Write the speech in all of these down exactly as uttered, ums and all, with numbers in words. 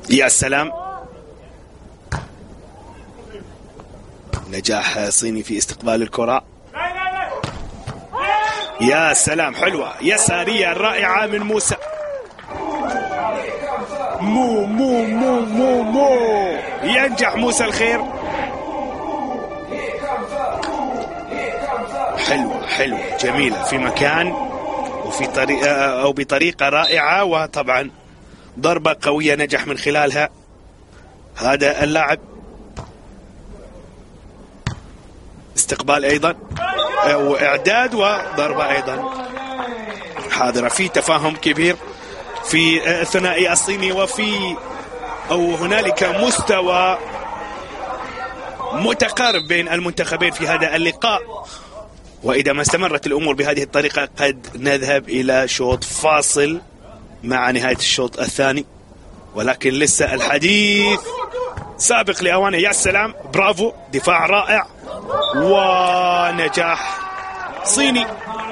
يا سلام، نجاح صيني في استقبال الكرة. يا سلام، حلوة يسارية رائعة من موسى. مو مو مو مو مو ينجح موسى الخير. حلوة حلوة جميلة في مكان وفي طريقة أو بطريقة رائعة، وطبعا ضربة قوية نجح من خلالها هذا اللاعب. استقبال أيضا وإعداد وضربة أيضا حاضرة. في تفاهم كبير في الثنائي الصيني، وفي أو هنالك مستوى متقارب بين المنتخبين في هذا اللقاء، وإذا ما استمرت الأمور بهذه الطريقة قد نذهب إلى شوط فاصل مع نهاية الشوط الثاني، ولكن لسه الحديث سابق لأوانه. يا سلام، برافو، دفاع رائع ونجاح صيني.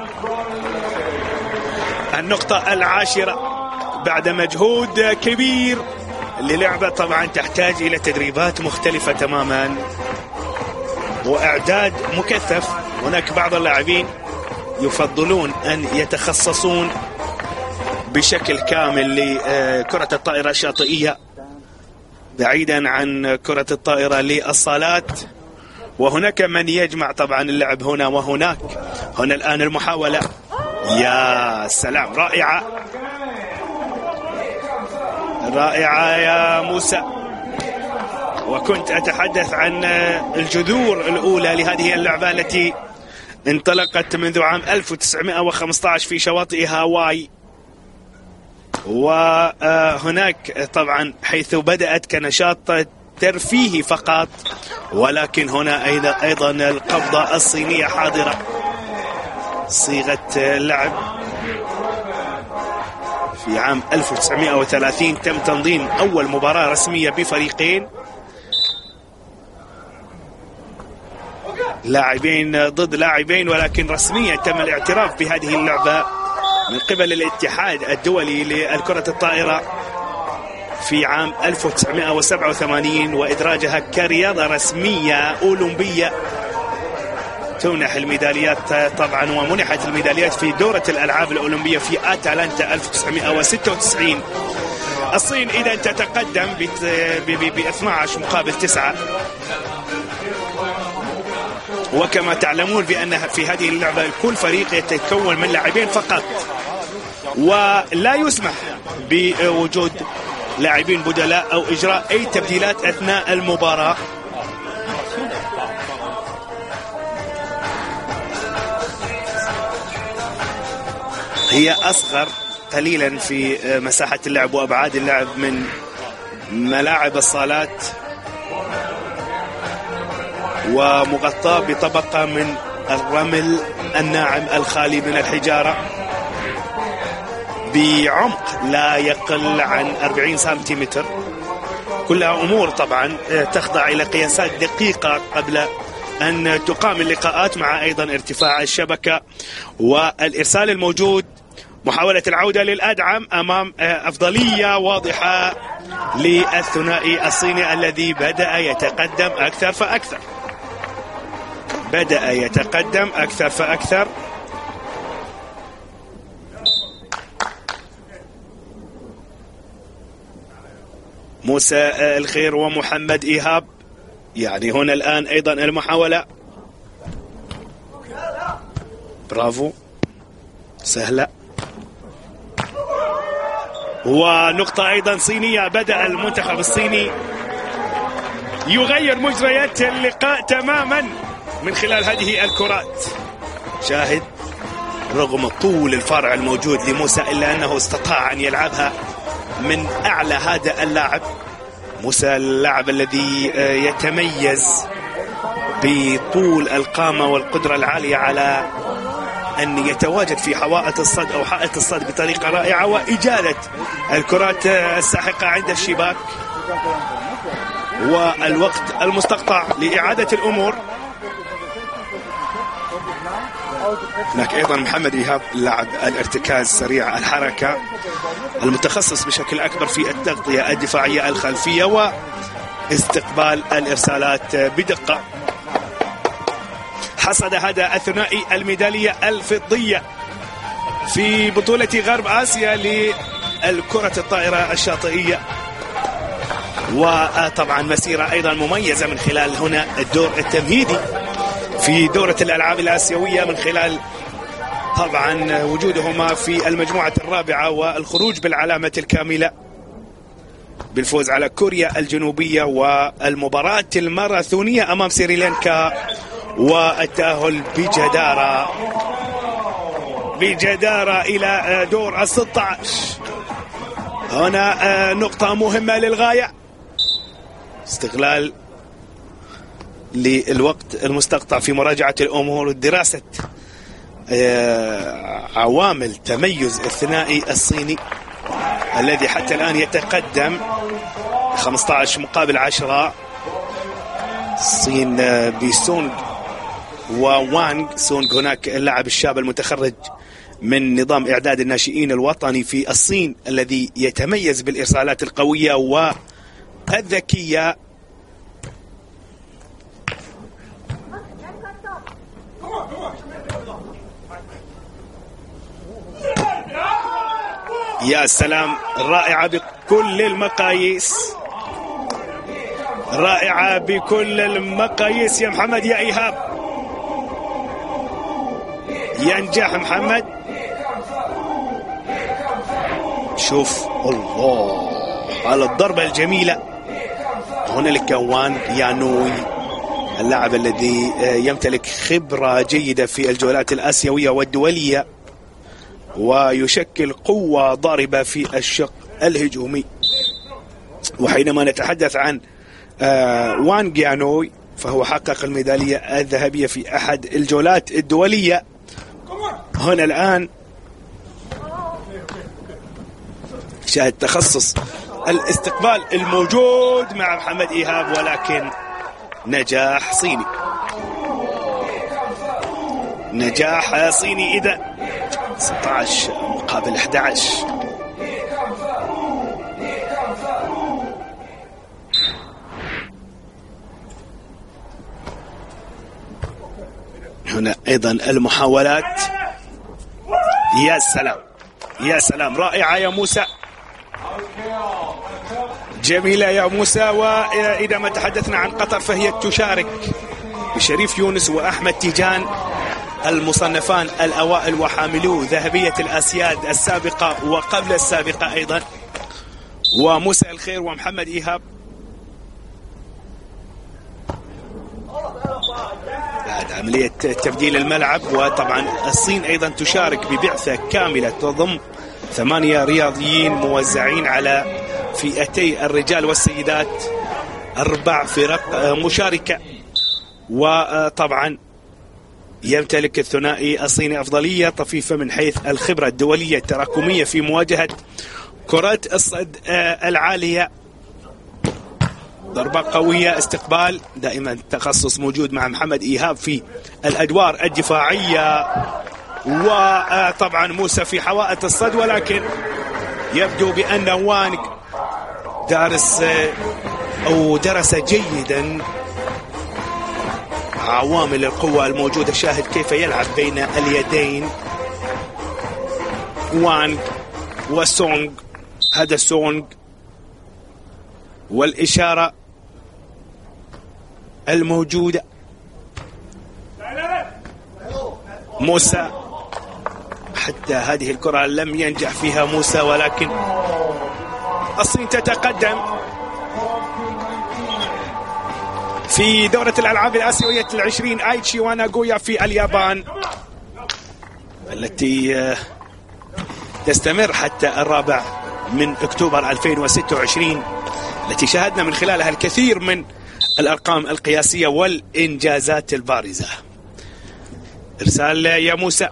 النقطة العاشرة بعد مجهود كبير للعبة طبعا تحتاج إلى تدريبات مختلفة تماما وإعداد مكثف. هناك بعض اللاعبين يفضلون أن يتخصصون بشكل كامل لكرة الطائرة الشاطئية بعيدا عن كرة الطائرة للصالات، وهناك من يجمع طبعا اللعب هنا وهناك. هنا الآن المحاولة. يا سلام، رائعة رائعة يا موسى. وكنت أتحدث عن الجذور الأولى لهذه اللعبة التي انطلقت منذ عام ألف وتسعمائة وخمسة عشر في شواطئ هاواي، وهناك طبعا حيث بدأت كنشاط ترفيهي فقط، ولكن هنا أيضا القبضة الصينية حاضرة. صيغة اللعب في عام ألف وتسعمائة وثلاثين تم تنظيم أول مباراة رسمية بفريقين، لاعبين ضد لاعبين، ولكن رسميا تم الاعتراف بهذه اللعبة من قبل الاتحاد الدولي لكرة الطائرة في عام ألف وتسعمائة وسبعة وثمانين، وإدراجها كرياضة رسمية أولمبية تمنح الميداليات طبعا، ومنحت الميداليات في دورة الألعاب الأولمبية في أتلانتا ألف وتسعمائة وستة وتسعين. الصين إذا تتقدم ب اثني عشر مقابل تسعة، وكما تعلمون بأن في هذه اللعبة كل فريق يتكون من لاعبين فقط، ولا يسمح بوجود لاعبين بدلاء أو إجراء أي تبديلات أثناء المباراة. هي أصغر قليلا في مساحة اللعب وأبعاد اللعب من ملاعب الصالات، ومغطاة بطبقة من الرمل الناعم الخالي من الحجارة بعمق لا يقل عن أربعين سنتيمتر. كلها أمور طبعا تخضع إلى قياسات دقيقة قبل أن تقام اللقاءات، مع أيضا ارتفاع الشبكة والإرسال الموجود. محاولة العودة للأدعم أمام أفضلية واضحة للثنائي الصيني الذي بدأ يتقدم أكثر فأكثر بدأ يتقدم أكثر فأكثر. موسى الخير ومحمد إيهاب، يعني هنا الآن أيضا المحاولة. برافو، سهلة، ونقطة أيضا صينية. بدأ المنتخب الصيني يغير مجريات اللقاء تماما من خلال هذه الكرات. شاهد، رغم طول الفارع الموجود لموسى إلا أنه استطاع أن يلعبها من أعلى هذا اللاعب. موسى اللاعب الذي يتميز بطول القامة والقدرة العالية على أن يتواجد في حوائط الصد أو حائط الصد بطريقة رائعة، وإجادة الكرات الساحقة عند الشباك. والوقت المستقطع لإعادة الأمور. هناك أيضا محمد إيهاب لاعب الارتكاز سريع الحركة المتخصص بشكل أكبر في التغطية الدفاعية الخلفية واستقبال الإرسالات بدقة. حصد هذا الثنائي الميدالية الفضية في بطولة غرب آسيا للكرة الطائرة الشاطئية، وطبعا مسيرة أيضا مميزة من خلال هنا الدور التمهيدي في دورة الألعاب الآسيوية، من خلال طبعا وجودهما في المجموعة الرابعة والخروج بالعلامة الكاملة بالفوز على كوريا الجنوبية والمباراة الماراثونية أمام سريلانكا والتأهل بجدارة بجدارة إلى دور الستة عشر. هنا نقطة مهمة للغاية، استغلال للوقت المستقطع في مراجعة الأمور ودراسة عوامل تميز الثنائي الصيني الذي حتى الآن يتقدم خمسة عشر مقابل عشرة. الصين بسونغ ووانغ. سونغ هناك اللاعب الشاب المتخرج من نظام إعداد الناشئين الوطني في الصين الذي يتميز بالإرسالات القوية والذكية. يا سلام، رائعة بكل المقاييس، رائعة بكل المقاييس يا محمد يا إيهاب. ينجح محمد. شوف الله على الضربة الجميلة. هنالك وان يانوي اللاعب الذي يمتلك خبرة جيدة في الجولات الآسيوية والدولية ويشكل قوة ضاربة في الشق الهجومي. وحينما نتحدث عن وان يانوي فهو حقق الميدالية الذهبية في أحد الجولات الدولية. هنا الآن شاهد تخصص الاستقبال الموجود مع محمد إيهاب، ولكن نجاح صيني، نجاح صيني. إذا ستة عشر مقابل أحد عشر. هنا أيضا المحاولات. يا سلام يا سلام، رائعة يا موسى، جميلة يا موسى. وإذا ما تحدثنا عن قطر فهي تشارك بشريف يونس وأحمد تيجان المصنفان الأوائل وحاملو ذهبية الآسياد السابقة وقبل السابقة أيضا، وموسى الخير ومحمد إيهاب. بعد عملية تبديل الملعب، وطبعا الصين أيضا تشارك ببعثة كاملة تضم ثمانية رياضيين موزعين على فئتي الرجال والسيدات، أربع فرق مشاركة. وطبعا يمتلك الثنائي الصيني أفضلية طفيفة من حيث الخبرة الدولية التراكمية في مواجهة كرات الصد العالية. ضربة قوية، استقبال، دائما تخصص موجود مع محمد إيهاب في الأدوار الدفاعية، وطبعا موسى في حوائط الصد. ولكن يبدو بأن وانغ دارس أو درس جيدا عوامل القوة الموجودة. شاهد كيف يلعب بين اليدين وانغ وسونغ. هذا سونغ والإشارة الموجودة. موسى، حتى هذه الكرة لم ينجح فيها موسى، ولكن الصين تتقدم في دورة الألعاب الآسيوية العشرين آيتشي وناغويا في اليابان، التي تستمر حتى الرابع من أكتوبر ألفين وستة وعشرين، التي شاهدنا من خلالها الكثير من الأرقام القياسية والإنجازات البارزة. إرسال يا موسى،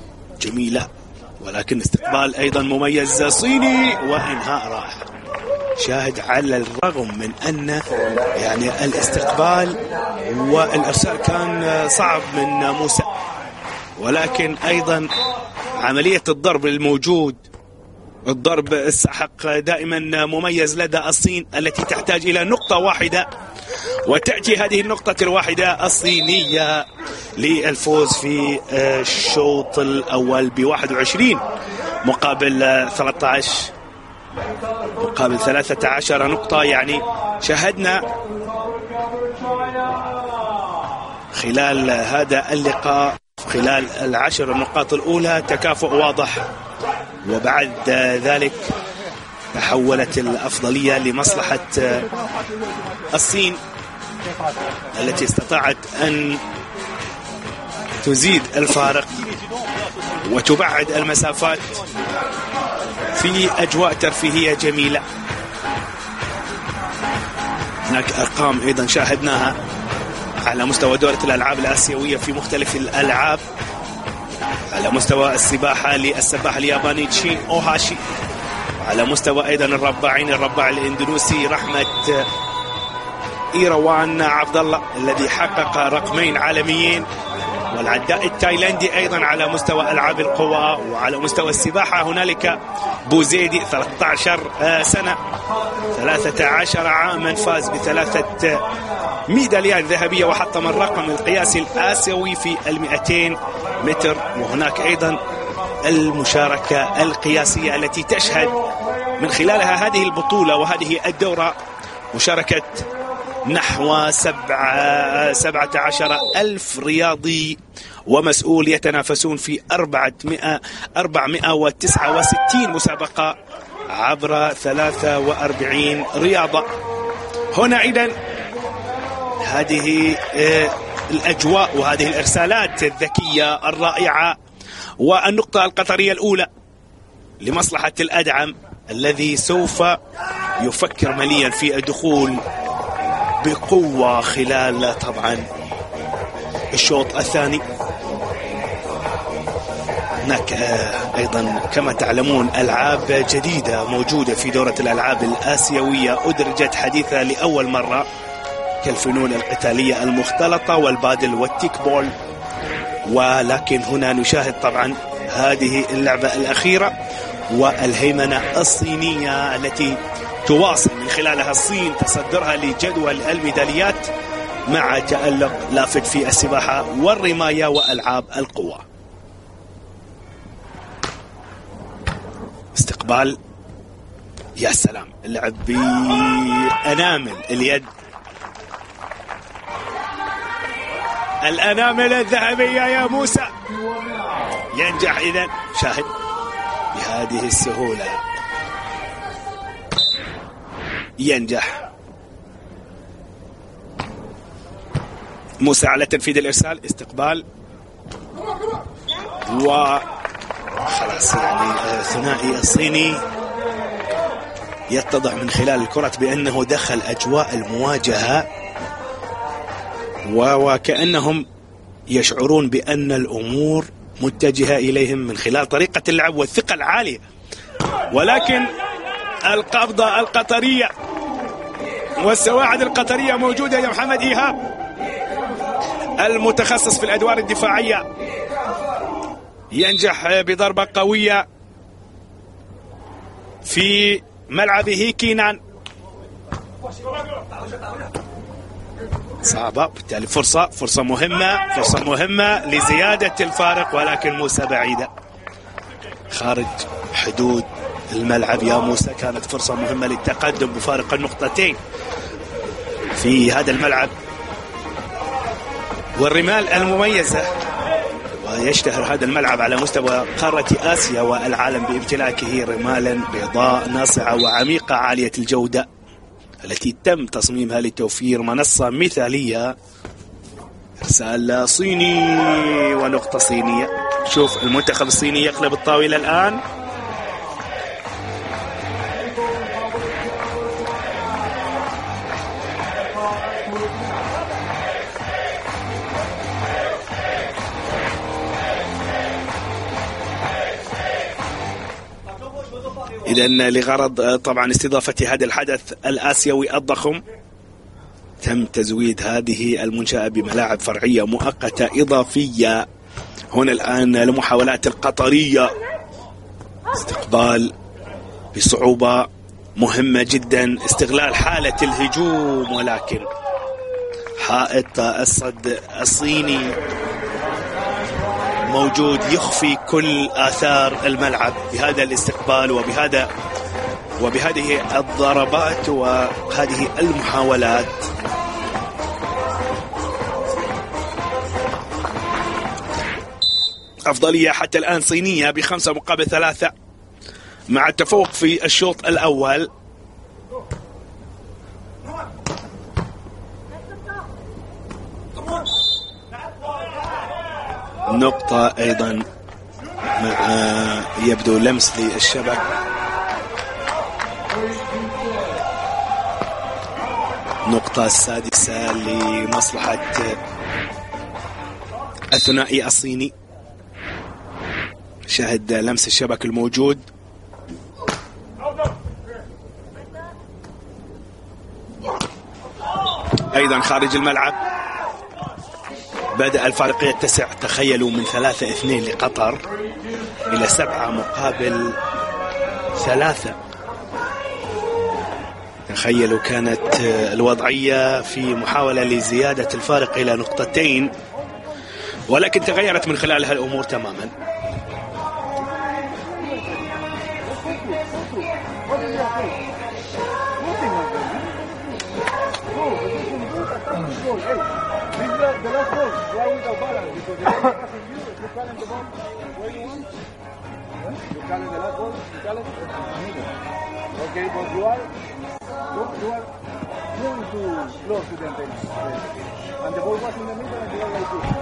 جميلة، ولكن استقبال أيضا مميز صيني وإنهاء رائع. شاهد على الرغم من أن يعني الاستقبال والإرسال كان صعب من موسى، ولكن أيضا عملية الضرب الموجود، الضرب السحق دائما مميز لدى الصين التي تحتاج إلى نقطة واحدة، وتأتي هذه النقطة الواحدة الصينية للفوز في الشوط الأول ب واحد وعشرين مقابل ثلاثة عشر مقابل ثلاثة عشر نقطة. يعني شاهدنا خلال هذا اللقاء خلال العشر النقاط الأولى تكافؤ واضح، وبعد ذلك تحولت الأفضلية لمصلحة الصين التي استطاعت أن تزيد الفارق وتبعد المسافات في أجواء ترفيهية جميلة. هناك أرقام أيضا شاهدناها على مستوى دورة الألعاب الآسيوية في مختلف الألعاب، على مستوى السباحة للسباح الياباني تشين أوهاشي، على مستوى أيضا الرباعين الرباع الإندونيسي رحمة إيروان عبد الله الذي حقق رقمين عالميين، والعداء التايلاندي أيضا على مستوى ألعاب القوى. وعلى مستوى السباحة هنالك بوزيدي ثلاثة عشر سنة ثلاثة عشر عاما فاز بثلاثة ميداليات ذهبية وحطم الرقم القياسي الآسيوي في المئتين متر. وهناك أيضا المشاركة القياسية التي تشهد من خلالها هذه البطولة وهذه الدورة مشاركة نحو سبعة سبعة عشر ألف رياضي ومسؤول يتنافسون في أربعمائة أربعمائة وتسعة وستين مسابقة عبر ثلاثة وأربعين رياضة. هنا إذن هذه الأجواء وهذه الإرسالات الذكية الرائعة، والنقطة القطرية الأولى لمصلحة الأدعم الذي سوف يفكر مليا في الدخول بقوة خلال طبعا الشوط الثاني. هناك أيضا كما تعلمون ألعاب جديدة موجودة في دورة الألعاب الآسيوية أدرجت حديثة لأول مرة كالفنون القتالية المختلطة والبادل والتيك بول، ولكن هنا نشاهد طبعا هذه اللعبة الأخيرة والهيمنة الصينية التي تواصل من خلالها الصين تصدرها لجدول الميداليات مع تألق لافت في السباحة والرماية وألعاب القوى. استقبال، يا سلام، اللعب بأنامل اليد، الأنامل الذهبية يا موسى. ينجح إذن، شاهد بهذه السهولة ينجح موسى على تنفيذ الإرسال. استقبال وخلاص، يعني الثنائي الصيني يتضح من خلال الكرة بأنه دخل أجواء المواجهة وكأنهم يشعرون بأن الأمور متجهة إليهم من خلال طريقة اللعب والثقة العالية. ولكن القبضة القطرية والسواعد القطرية موجودة يا محمد إيهاب، المتخصص في الأدوار الدفاعية، ينجح بضربة قوية في ملعبه كينان، صعبة بالتالي فرصة فرصة مهمة فرصة مهمة لزيادة الفارق، ولكن موسى بعيدة خارج حدود الملعب يا موسى. كانت فرصة مهمة للتقدم بفارق النقطتين في هذا الملعب والرمال المميزة، ويشتهر هذا الملعب على مستوى قارة آسيا والعالم بامتلاكه رمالا بيضاء ناصعة وعميقة عالية الجودة التي تم تصميمها لتوفير منصة مثالية. إرسال صيني ونقطة صينية. شوف المنتخب الصيني يقلب الطاولة الآن، إذا لغرض طبعا استضافة هذا الحدث الآسيوي الضخم تم تزويد هذه المنشأة بملاعب فرعية مؤقتة إضافية. هنا الآن المحاولات القطرية، استقبال بصعوبة مهمة جدا، استغلال حالة الهجوم، ولكن حائط الصد الصيني موجود يخفي كل آثار الملعب بهذا الاستقبال وبهذا وبهذه الضربات وهذه المحاولات. أفضلية حتى الآن صينية بخمسة مقابل ثلاثة مع التفوق في الشوط الأول. نقطة أيضا مع يبدو لمس للشبك. نقطة السادسة لمصلحة الثنائي الصيني. شاهد لمس الشبك الموجود. أيضا خارج الملعب. بدأ الفارق يتسع، تخيلوا من ثلاثة اثنين لقطر إلى سبعة مقابل ثلاثة. تخيلوا كانت الوضعية في محاولة لزيادة الفارق إلى نقطتين، ولكن تغيرت من خلالها الأمور تماما. Okay, but you are, you are moving too close to the antenna. And the ball was in the middle and you are like this.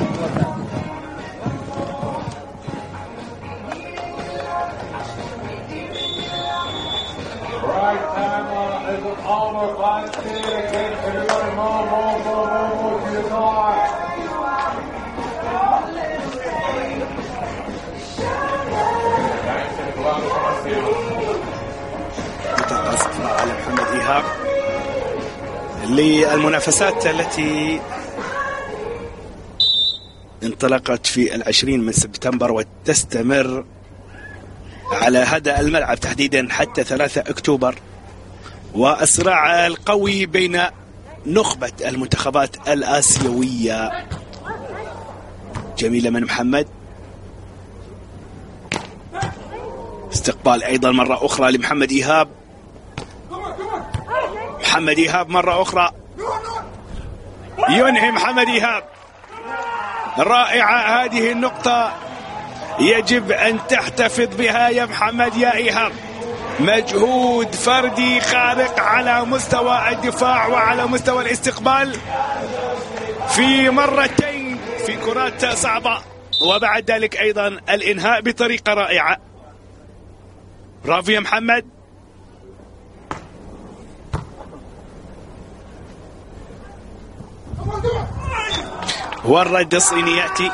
Right time is almost like six. Everybody move, move, move, move, move to your side. على محمد إيهاب للمنافسات التي انطلقت في العشرين من سبتمبر وتستمر على هذا الملعب تحديدا حتى ثلاثة أكتوبر، والصراع القوي بين نخبة المنتخبات الآسيوية. جميلة من محمد، استقبال أيضا مرة أخرى لمحمد إيهاب. محمد إيهاب مرة أخرى ينهي محمد إيهاب. رائعة هذه النقطة، يجب أن تحتفظ بها يا محمد يا إيهاب. مجهود فردي خارق على مستوى الدفاع وعلى مستوى الاستقبال في مرتين في كرات صعبة، وبعد ذلك أيضا الإنهاء بطريقة رائعة. برافو يا محمد. والرد الصيني يأتي.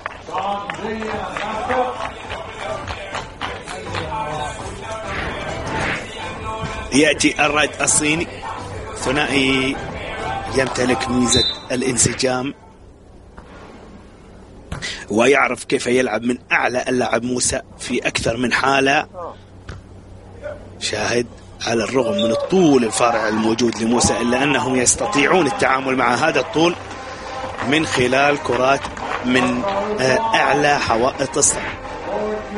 يأتي الرد الصيني. ثنائي يمتلك ميزة الانسجام ويعرف كيف يلعب من أعلى اللاعب موسى في أكثر من حالة. شاهد على الرغم من الطول الفارع الموجود لموسى إلا أنهم يستطيعون التعامل مع هذا الطول من خلال كرات من أعلى حوائط الصد.